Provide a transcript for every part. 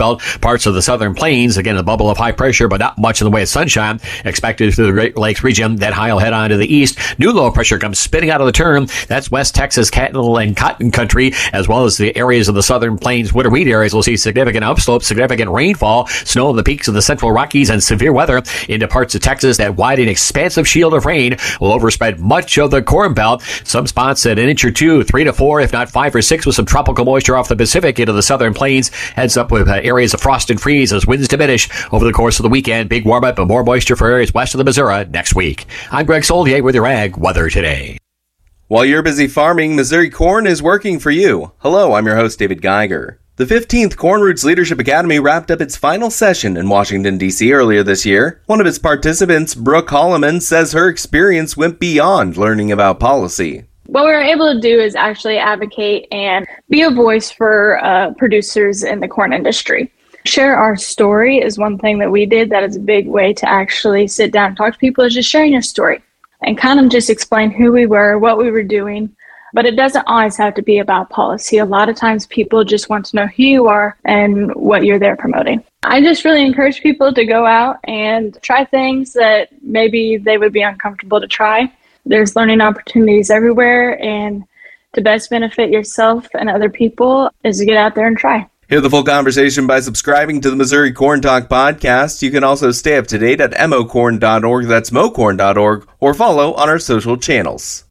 Belt, parts of the southern plains. Again, a bubble of high pressure, but not much in the way of sunshine expected through the Great Lakes region. That high will head on to the east. New low pressure comes spinning out of the turn. That's West Texas cattle and cotton country, as well as the areas of the southern plains. Winter wheat areas will see significant upslopes, significant rainfall, snow on the peaks of the central Rockies, and severe weather into parts of Texas. That wide and expansive shield of rain will overspread much of the Corn Belt. Some spots at an inch or two, 3 to 4, if not 5 or 6, with some tropical moisture off the Pacific into the southern plains. Heads up with areas of frost and freeze as winds diminish over the course of the weekend. Big warm up and more moisture for areas west of the Missouri next week. I'm Greg Solier with your Ag Weather Today. While you're busy farming, Missouri Corn is working for you. Hello, I'm your host, David Geiger. The 15th Corn Roots Leadership Academy wrapped up its final session in Washington, D.C. earlier this year. One of its participants, Brooke Holloman, says her experience went beyond learning about policy. What we were able to do is actually advocate and be a voice for producers in the corn industry. Share our story is one thing that we did that is a big way to actually sit down and talk to people, is just sharing your story and kind of just explain who we were, what we were doing. But it doesn't always have to be about policy. A lot of times people just want to know who you are and what you're there promoting. I just really encourage people to go out and try things that maybe they would be uncomfortable to try. There's learning opportunities everywhere, and to best benefit yourself and other people is to get out there and try. Hear the full conversation by subscribing to the Missouri Corn Talk podcast. You can also stay up to date at mocorn.org, that's mocorn.org, or follow on our social channels.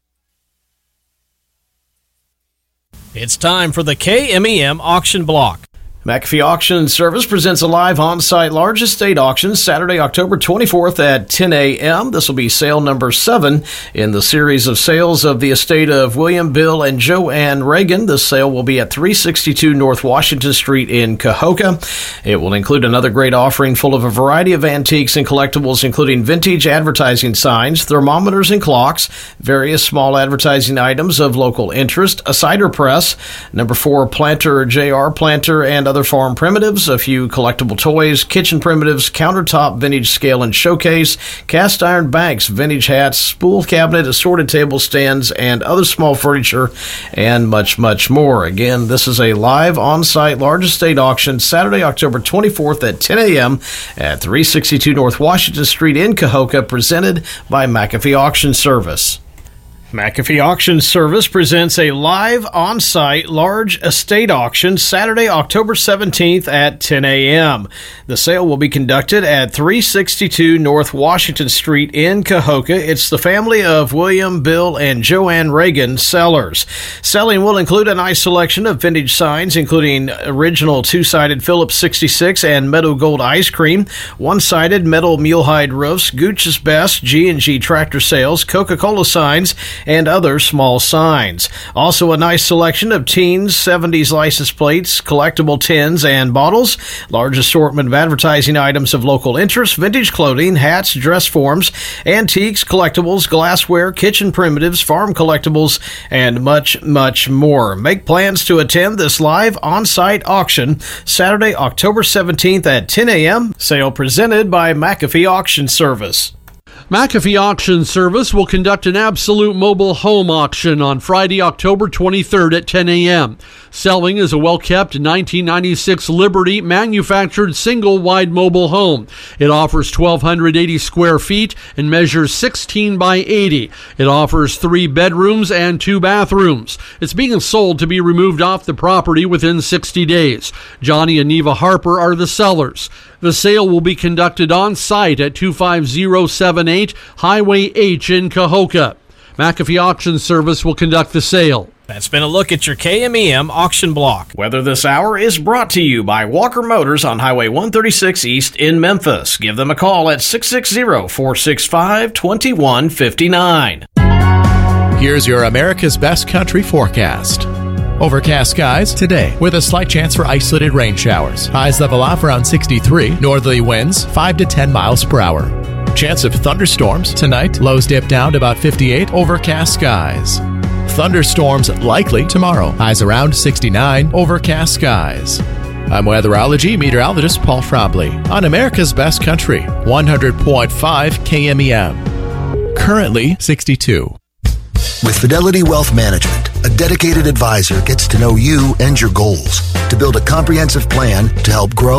It's time for the KMEM Auction Block. McAfee Auction Service presents a live on-site large estate auction Saturday, October 24th at 10 a.m. This will be sale number 7 in the series of sales of the estate of William, Bill, and Joanne Reagan. This sale will be at 362 North Washington Street in Cahokia. It will include another great offering full of a variety of antiques and collectibles, including vintage advertising signs, thermometers and clocks, various small advertising items of local interest, a cider press, number 4 planter, JR planter, and other farm primitives, a few collectible toys, kitchen primitives, countertop vintage scale and showcase, cast iron banks, vintage hats, spool cabinet, assorted table stands, and other small furniture, and much, much more. Again, this is a live on-site large estate auction Saturday, October 24th at 10 a.m. at 362 North Washington Street in Cahokia, presented by McAfee Auction Service. McAfee Auction Service presents a live on-site large estate auction Saturday, October 17th at 10 a.m. The sale will be conducted at 362 North Washington Street in Cahokia. It's the family of William, Bill, and Joanne Reagan sellers. Selling will include a nice selection of vintage signs, including original two-sided Phillips 66 and Meadow Gold ice cream, one-sided metal mulehide roofs, Gooch's Best, G&G tractor sales, Coca-Cola signs, and other small signs. Also a nice selection of teens, 70s license plates, collectible tins and bottles, large assortment of advertising items of local interest, vintage clothing, hats, dress forms, antiques, collectibles, glassware, kitchen primitives, farm collectibles, and much, much more. Make plans to attend this live on-site auction Saturday, October 17th at 10 a.m. Sale presented by McAfee Auction Service. McAfee Auction Service will conduct an absolute mobile home auction on Friday, October 23rd at 10 a.m. Selling is a well-kept 1996 Liberty manufactured single-wide mobile home. It offers 1,280 square feet and measures 16 by 80. It offers 3 bedrooms and 2 bathrooms. It's being sold to be removed off the property within 60 days. Johnny and Neva Harper are the sellers. The sale will be conducted on site at 25078 Highway H in Cahokia. McAfee Auction Service will conduct the sale. That's been a look at your KMEM Auction Block. Weather this hour is brought to you by Walker Motors on Highway 136 East in Memphis. Give them a call at 660-465-2159. Here's your America's Best Country forecast. Overcast skies today with a slight chance for isolated rain showers. Highs level off around 63. Northerly winds 5 to 10 miles per hour. Chance of thunderstorms tonight. Lows dip down to about 58. Overcast skies. Thunderstorms likely tomorrow. Highs around 69. Overcast skies. I'm weatherology meteorologist Paul Frobley on America's Best Country, 100.5 KMEM. Currently 62. With Fidelity Wealth Management, a dedicated advisor gets to know you and your goals to build a comprehensive plan to help grow